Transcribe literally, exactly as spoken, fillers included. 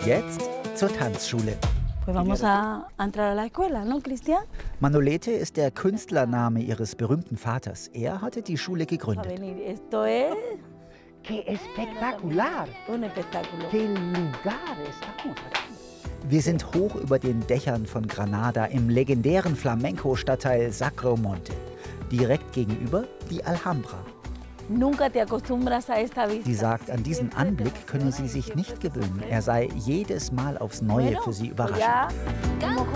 jetzt zur Tanzschule. Pues vamos a entrar a la escuela, ¿no, Cristian? Manolete ist der Künstlername ihres berühmten Vaters. Er hatte die Schule A gegründet. venir. Esto es ¡Qué espectacular! un espectáculo. ¡Qué lugar estamos aquí! Wir sind hoch über den Dächern von Granada im legendären Flamenco-Stadtteil Sacromonte. Direkt gegenüber die Alhambra. Nunca te acostumbras a esta vista. Sie sagt, an diesen Anblick könne sie sich nicht gewöhnen. Er sei jedes Mal aufs Neue für sie Pues überraschend. ya hemos